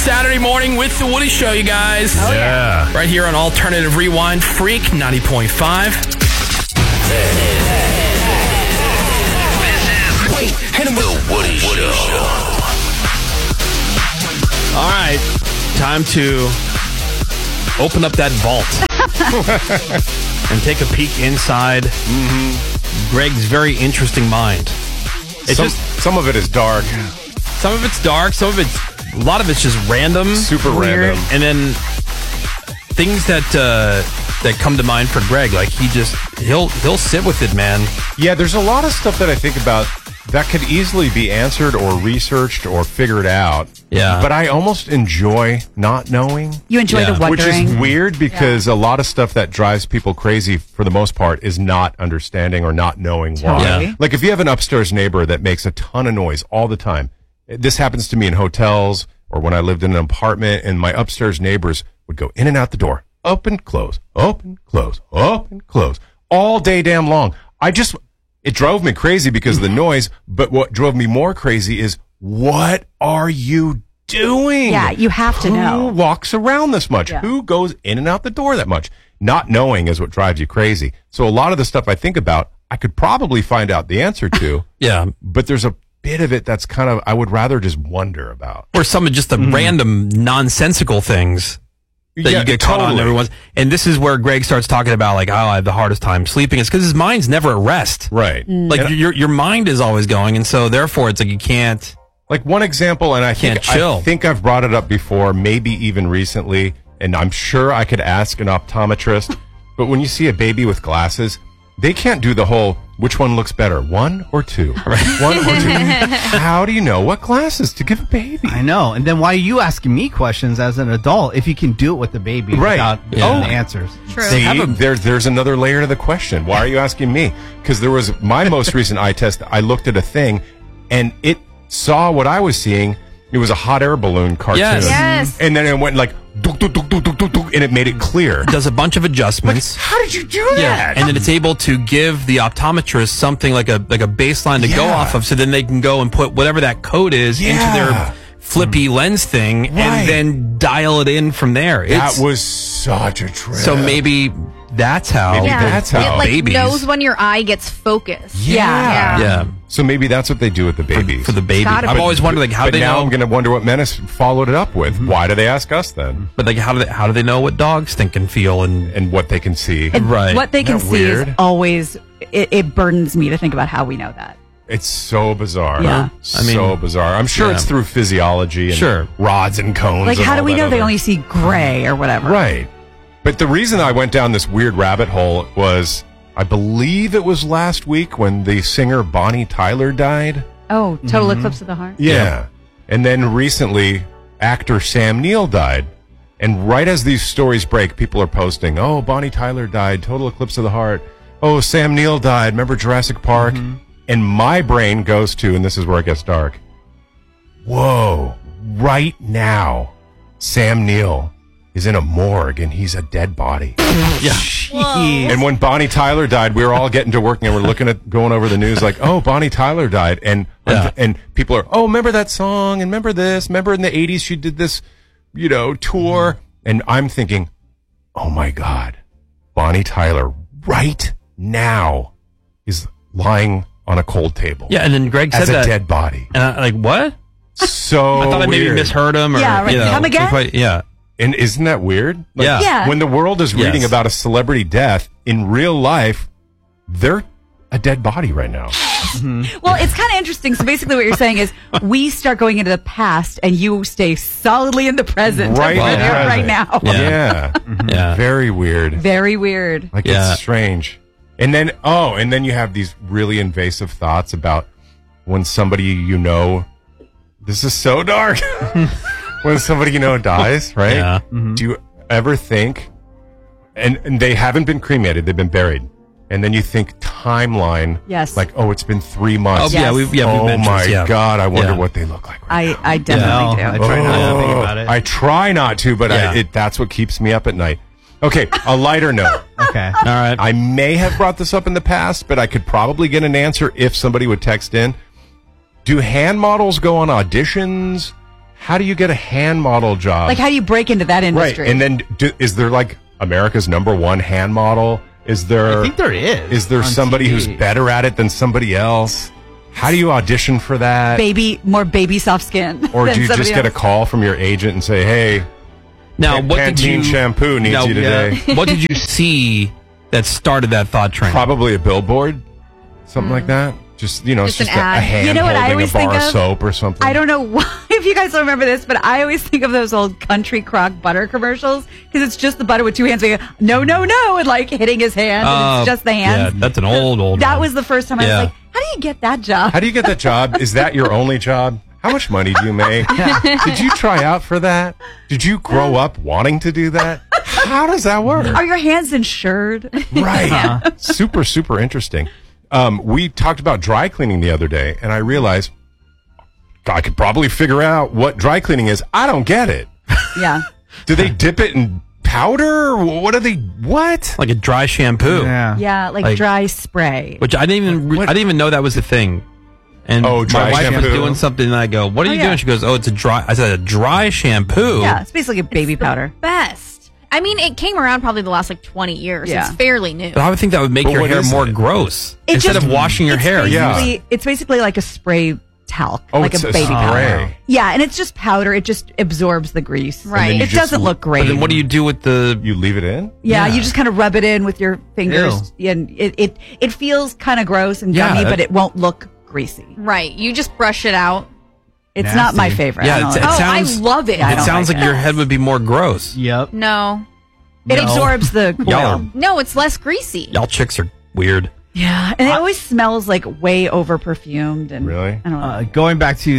Saturday morning with The Woody Show, you guys. Oh, yeah. Right here on Alternative Rewind, Freak 90.5. The Woody Show. All right, time to open up that vault and take a peek inside Greg's very interesting mind. Some of it is dark. Some of it's dark, a lot of it's just random. Super weird, random. And then things that come to mind for Greg, like he'll sit with it, man. Yeah, there's a lot of stuff that I think about that could easily be answered or researched or figured out. Yeah. But I almost enjoy not knowing. You enjoy the Which wondering. is weird because a lot of stuff that drives people crazy for the most part is not understanding or not knowing why. Totally. Like if you have an upstairs neighbor that makes a ton of noise all the time. This happens to me in hotels or when I lived in an apartment and my upstairs neighbors would go in and out the door. Open, close, open, close, open, close. All day damn long. It drove me crazy because of the noise, but what drove me more crazy is, what are you doing? Yeah, you have to know. Who walks around this much? Yeah. Who goes in and out the door that much? Not knowing is what drives you crazy. So a lot of the stuff I think about, I could probably find out the answer to. Yeah. But there's a bit of it that's kind of, I would rather just wonder about. Or some of just the random nonsensical things that you get caught on everyone's. And this is where Greg starts talking about, like, I have the hardest time sleeping. It's because his mind's never at rest. Right. Like, your mind is always going, and so therefore it's like you can't. Like one example, and I Can't chill. think I've brought it up before, maybe even recently, and I'm sure I could ask an optometrist, but when you see a baby with glasses, they can't do the whole, which one looks better, one or two? One or two? How do you know what glasses to give a baby? I know. And then why are you asking me questions as an adult if you can do it with the baby without Yeah. the answers? True. See, there's another layer to the question. Why are you asking me? Because there was my most recent eye test. I looked at a thing, and it saw what I was seeing. It was a hot air balloon cartoon. Yes. And then it went like, duk, duk, duk, duk, duk, duk, duk, and it made it clear. Does a bunch of adjustments. How did you do that? Yeah, and then it's able to give the optometrist something like a baseline to go off of, so then they can go and put whatever that code is into their flippy lens thing, and then dial it in from there. That was such a trip. So maybe that's how. Maybe that's how. It like babies. knows when your eye gets focused. Yeah. Yeah, So maybe that's what they do with the babies. for the baby. gotta I've be. always wondered, like, how but do they now know? I'm going to wonder what Menace followed it up with. Why do they ask us then? But like, how do they know what dogs think and feel? And And what they can see. right, What they can Isn't that see weird? is always, it burdens me to think about how we know that. It's so bizarre. Yeah. I mean, so bizarre. I'm sure yeah. it's through physiology and Sure. rods and cones. Like, and how do all we that know they other- only see gray or whatever? Right. But the reason I went down this weird rabbit hole was, I believe it was last week when the singer Bonnie Tyler died. Oh, total eclipse of the heart? Yeah. And then recently, actor Sam Neill died. And right as these stories break, people are posting, oh, Bonnie Tyler died, total eclipse of the heart. Oh, Sam Neill died, remember Jurassic Park? And my brain goes to, and this is where it gets dark, whoa, right now, Sam Neill is in a morgue and he's a dead body. yeah. And when Bonnie Tyler died, we were all getting to work and we're looking at going over the news like, oh, Bonnie Tyler died. And and people are, oh, remember that song and remember this, remember in the 80s she did this, tour. And I'm thinking, oh my God, Bonnie Tyler right now is lying on a cold table. Yeah, and then Greg said as a that. dead body. And I, like, what? So I thought I maybe weird. misheard him. Or, Yeah, right. Come again? Yeah. And isn't that weird? Like, Yeah. Yeah. When the world is reading Yes. about a celebrity death, in real life, they're a dead body right now. Well, it's kind of interesting. So basically what you're saying is we start going into the past and you stay solidly in the present. Right We're in the there present. right now. Yeah. Yeah. Yeah. Very weird. Very weird. Like, Yeah. it's strange. And then you have these really invasive thoughts about when somebody this is so dark. When somebody dies, right? Yeah. Do you ever think, and they haven't been cremated, they've been buried, and then you think timeline, Yes. like, oh, it's been 3 months. Oh, yeah, Yes. we've Oh mentioned my this, yeah. God, I wonder Yeah. what they look like right now. I definitely No, I do. try not to think about it. I try not to, but Yeah. that's what keeps me up at night. Okay, a lighter note. Okay. All right. I may have brought this up in the past, but I could probably get an answer if somebody would text in. Do hand models go on auditions? how do you get a hand model job? Like, how do you break into that right? industry? And then is there like America's #1 hand model? Is there? I think there is. Is there on somebody TV. who's better at it than somebody else? How do you audition for that? more baby soft skin. Or than do you just somebody get a else. call from your agent and say, "Hey, Now, what did Pantene you shampoo needs now, you today"? What did you see that started that thought train? Probably a billboard, something like that. Just Just just an a ad. hand You know what I holding a always think bar of of? soap or something. I don't know why, if you guys don't remember this, but I always think of those old Country Crock butter commercials because it's just the butter with two hands going, no, no, no, and like hitting his hand. And it's just the hands. Yeah, that's an old That one. was the first time I Yeah. was like, how do you get that job? How do you get that job? Is that your only job? How much money do you make? Did you try out for that? Did you grow up wanting to do that? How does that work? Are your hands insured? Right. Super, super interesting. We talked about dry cleaning the other day, and I realized I could probably figure out what dry cleaning is. I don't get it. Yeah. Do they dip it in powder? What are they? What? like a dry shampoo. Yeah. Yeah, like Like- dry spray. Which I didn't even know that was a thing. And Oh, dry my wife was shampoo. doing something, and I go, "What are Oh, you yeah. doing?" She goes, "Oh, it's a dry." I said, "A dry shampoo." Yeah, it's basically a baby powder. Best. I mean, it came around probably the last like 20 years. Yeah. It's fairly new. But I would think that would make But your what hair is more it? gross It instead just- of washing your It's hair. basically- It's basically like a spray talc, Oh, like it's a a baby powder. spray. Yeah, and it's just powder. It just absorbs the grease. Right. then you It just doesn't look great. But then what do you do with the? You leave it in? Yeah, Yeah. you just kind of rub it in with your fingers, and it feels kind of gross and Yeah, gummy, that- but it won't look greasy. Right. You just brush it out. It's Nasty. not my favorite. Yeah, I don't it's- like it it. sounds- I love it. I It don't sounds like like your that. head would be more gross. Yep. No. It No. absorbs the Y'all oil. are- No, it's less greasy. Y'all chicks are weird. Yeah, and it always smells like way over perfumed. And Really? I don't know. Going back to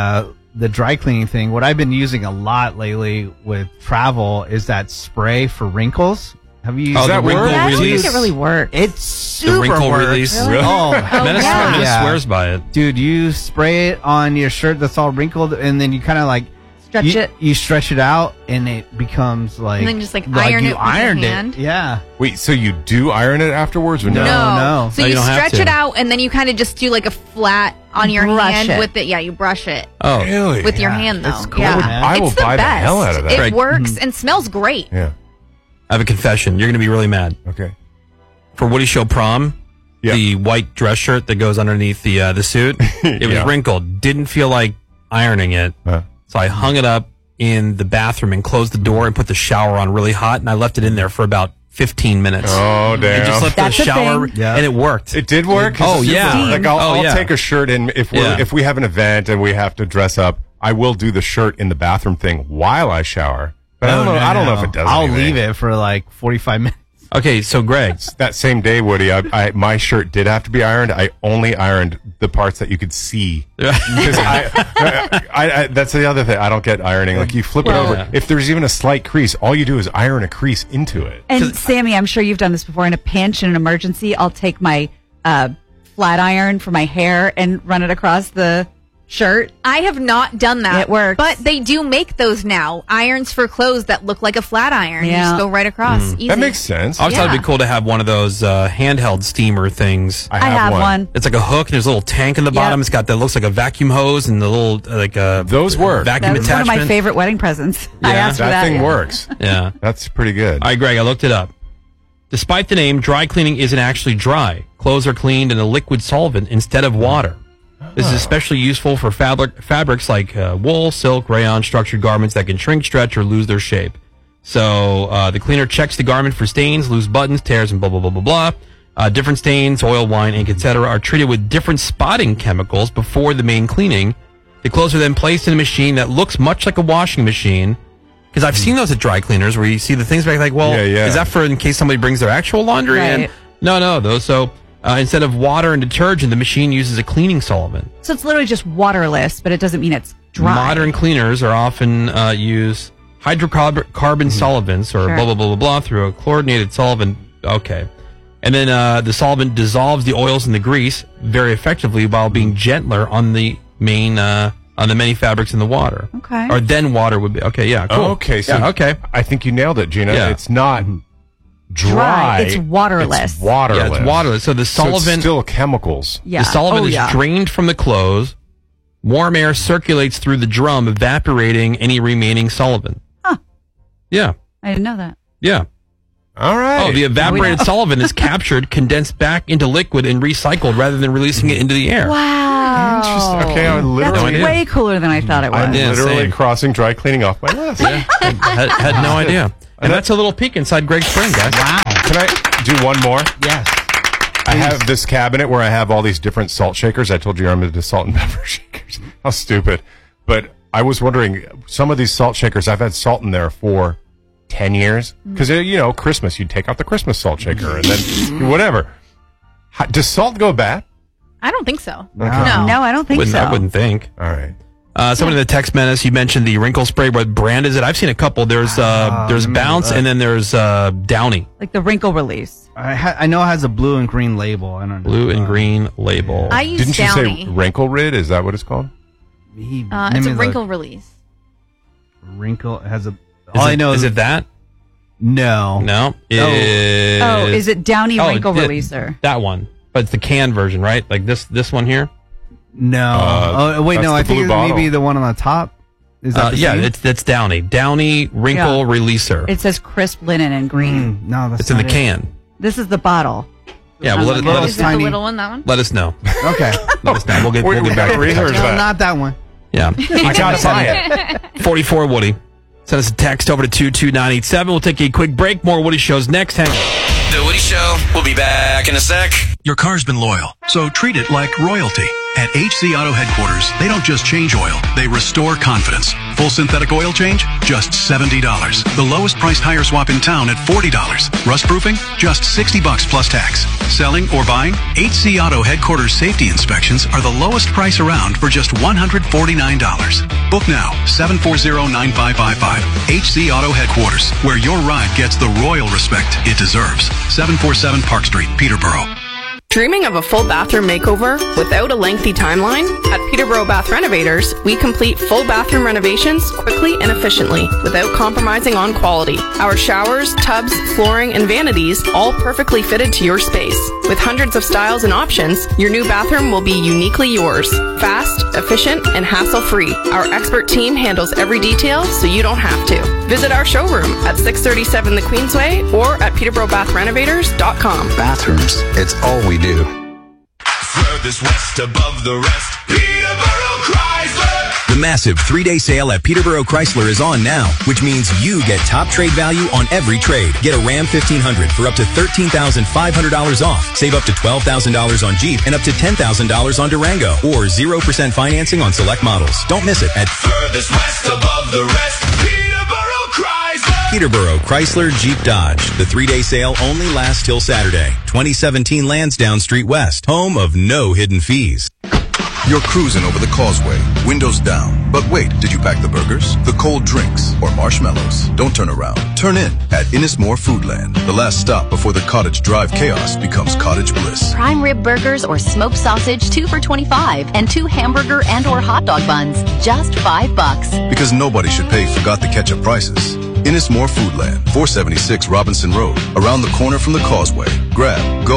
the dry cleaning thing, what I've been using a lot lately with travel is that spray for wrinkles. Have you used Oh, the that wrinkle work? yeah, I don't release. think it really works. It's super The wrinkle works. release. Really? Oh, Menace, yeah. Menace Yeah. swears by it. dude, you spray it on your shirt that's all wrinkled, and then you kind of like Stretch you, it. You stretch it out, and it becomes like. And then just, like, iron you it with your ironed hand? it. Yeah. Wait, so you do iron it afterwards or no? No. So No, you you don't have stretch to. it out, and then you kind of just do like a flat on your Brush hand it. with it. Yeah, you brush it Oh, Really? with your Yeah, hand though. it's cool, yeah, man. I will It's the buy the best. hell out of that. It Right. works and smells great. Yeah. I have a confession. You're going to be really mad. Okay. For Woody Show Prom, Yeah. the white dress shirt that goes underneath the suit, it was Yeah. wrinkled. Didn't feel like ironing it, Huh. so I hung it up in the bathroom and closed the door and put the shower on really hot, and I left it in there for about 15 minutes. Oh, damn. And just left That's the the shower, thing. Yeah. and it worked. It did work. Oh, yeah. Like I'll Oh, yeah. take a shirt in if we have an event and we have to dress up. I will do the shirt in the bathroom thing while I shower. But I don't know. I don't know if it does. I'll anything. leave it for like 45 minutes. Okay, so Greg, That same day, Woody, my shirt did have to be ironed. I only ironed the parts that you could see. Because that's the other thing. I don't get ironing. Like you flip it over. Yeah. If there's even a slight crease, all you do is iron a crease into it. And Sammy, I'm sure you've done this before. In a pinch, in an emergency, I'll take my flat iron for my hair and run it across the shirt. I have not done that. It works. But they do make those now. Irons for clothes that look like a flat iron. You Yeah. just go right across. Easy. That makes sense. I always thought it'd Yeah. be cool to have one of those handheld steamer things. I have one. It's like a hook, and there's a little tank in the bottom. Yep. It's got that looks like a vacuum hose and the little Those work. vacuum That was one of attachment. my favorite wedding presents. I Yeah. asked for That that. thing yeah. works. Yeah. That's pretty good. All right, Greg, I looked it up. Despite the name, dry cleaning isn't actually dry. Clothes are cleaned in a liquid solvent instead of water. This is especially useful for fabrics like wool, silk, rayon, structured garments that can shrink, stretch, or lose their shape. So the cleaner checks the garment for stains, loose buttons, tears, and blah, blah, blah, blah, blah. Different stains, oil, wine, ink, etc. are treated with different spotting chemicals before the main cleaning. The clothes are then placed in a machine that looks much like a washing machine. Because I've seen those at dry cleaners where you see the things back like, well, Yeah. is that for in case somebody brings their actual laundry in? Right. No, those. So instead of water and detergent, the machine uses a cleaning solvent. So it's literally just waterless, but it doesn't mean it's dry. Modern cleaners are often use hydrocarbon solvents or Sure. blah, blah, blah, blah, blah through a chlorinated solvent. Okay. And then the solvent dissolves the oils and the grease very effectively while being gentler on the main on the many fabrics in the water. Okay. Or then water would be okay. Yeah. Cool. Okay, so yeah, okay. I think you nailed it, Gina. Yeah. It's not dry. Dry. It's waterless. It's waterless. Yeah, it's waterless. So the So it's solvent, still chemicals. Yeah. the solvent Oh, is yeah. drained from the clothes, Warm air circulates through the drum, evaporating any remaining solvent. Huh. Yeah. I didn't know that. Yeah. All right. Oh, the evaporated solvent is captured, condensed back into liquid, and recycled rather than releasing it into the air. Wow. Interesting. Okay, I literally... That's way cooler than I thought it was. I'm literally same. crossing dry cleaning off my list. Yeah. had no idea. And that's a little peek inside Greg's brain, guys. Wow. Can I do one more? Yes. I have this cabinet where I have all these different salt shakers. I told you I'm into salt and pepper shakers. How stupid. But I was wondering, some of these salt shakers, I've had salt in there for 10 years. Because, Christmas, you'd take out the Christmas salt shaker and then whatever. Does salt go bad? I don't think so. No, I don't think so. I wouldn't think. All right. Someone in the text menace, you mentioned the wrinkle spray. What brand is it? I've seen a couple. There's Bounce and then there's Downy. Like the wrinkle release. I know it has a blue and green label. I don't know. Blue and green label. I use Didn't Downy. you say Wrinkle Rid? Is that what it's called? It's a wrinkle release. Wrinkle it has a. All I know is it that? No. No. Is it Downy wrinkle releaser? That one, but it's the can version, right? Like this one here. No. Wait, no. I think it's maybe the one on the top. Is that the same? That's Downy. Downy wrinkle releaser. It says crisp linen and green. No, that's it's in the can. This is the bottle. Yeah, well, let us Is it the little one, that one? let us know. Okay. Let us know. We'll get back to research that. No, not that one. Yeah, I gotta buy it. 44 Woody. Send us a text over to 22987. We'll take a quick break. More Woody shows next. Hang on. The Woody Show. We'll be back in a sec. Your car's been loyal, so treat it like royalty. At HC Auto Headquarters, they don't just change oil, they restore confidence. Full synthetic oil change? Just $70. The lowest priced tire swap in town at $40. Rust proofing? Just $60 plus tax. Selling or buying? HC Auto Headquarters safety inspections are the lowest price around for just $149. Book now, 740-9555. HC Auto Headquarters, where your ride gets the royal respect it deserves. 747 Park Street, Peterborough. Dreaming of a full bathroom makeover without a lengthy timeline? At Peterborough Bath Renovators, we complete full bathroom renovations quickly and efficiently without compromising on quality. Our showers, tubs, flooring, and vanities all perfectly fitted to your space. With hundreds of styles and options, your new bathroom will be uniquely yours. Fast, efficient, and hassle-free. Our expert team handles every detail so you don't have to. Visit our showroom at 637 The Queensway or at peterboroughbathrenovators.com. Bathrooms, it's all we do. Furthest west above the rest. Peterborough Chrysler. The massive 3-day sale at Peterborough Chrysler is on now, which means you get top trade value on every trade. Get a Ram 1500 for up to $13,500 off. Save up to $12,000 on Jeep and up to $10,000 on Durango. Or 0% financing on select models. Don't miss it at Furthest west above the rest. Peterborough Chrysler. Peterborough Chrysler Jeep Dodge. The 3-day sale only lasts till Saturday. 2017 Lansdowne Street West. Home of no hidden fees. You're cruising over the causeway, windows down. But wait, did you pack the burgers, the cold drinks, or marshmallows? Don't turn around. Turn in at Innismore Foodland, the last stop before the cottage drive chaos becomes cottage bliss. Prime rib burgers or smoked sausage, 2 for $25, and 2 hamburger and or hot dog buns, just $5. Because nobody should pay forgot the ketchup prices. Innismore Foodland, 476 Robinson Road, around the corner from the causeway. Grab, go,